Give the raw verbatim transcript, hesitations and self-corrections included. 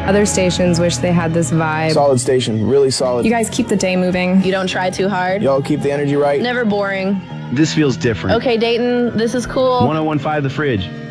Other stations wish they had this vibe. Solid station, really solid. You guys keep the day moving. You don't try too hard. Y'all keep the energy right. Never boring. This feels different. Okay, Dayton, this is cool. one oh one five The Fridge.